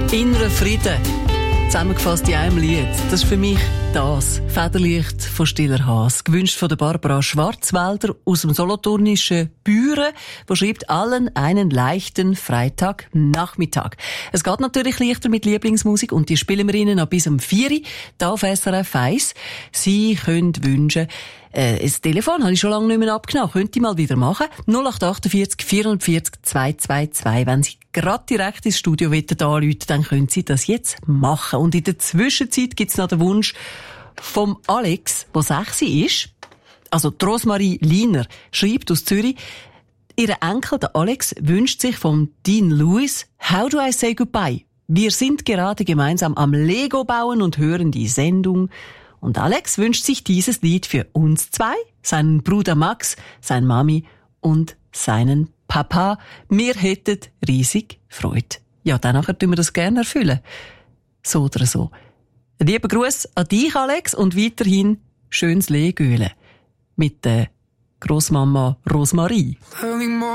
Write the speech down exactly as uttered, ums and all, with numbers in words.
Innerer Frieden. Zusammengefasst in einem Lied. Das ist für mich das. Federlicht von Stiller Haas. Gewünscht von der Barbara Schwarzwälder aus dem solothurnischen Büren, wo schreibt, allen einen leichten Freitagnachmittag. Es geht natürlich leichter mit Lieblingsmusik und die spielen wir Ihnen noch bis um vier Uhr hier auf S R F eins. Sie können wünschen, äh, das Telefon habe ich schon lange nicht mehr abgenommen. Könnt ihr mal wieder machen. null acht achtundvierzig vierundvierzig zweihundertzweiundzwanzig. Wenn Sie gerade direkt ins Studio anrufen, dann können Sie das jetzt machen. Und in der Zwischenzeit gibt es noch den Wunsch vom Alex, der sechs ist. Also die Rosmarie Liener schreibt aus Zürich, ihr Enkel, der Alex, wünscht sich von Dean Lewis How Do I Say Goodbye? Wir sind gerade gemeinsam am Lego bauen und hören die Sendung. Und Alex wünscht sich dieses Lied für uns zwei, seinen Bruder Max, seine Mami und seinen Papa. Wir hätten riesig Freude. Ja, dann tun wir das gerne erfüllen. So oder so. Lieber Gruß an dich, Alex, und weiterhin schönes Legöle mit der Grossmama Rosmarie.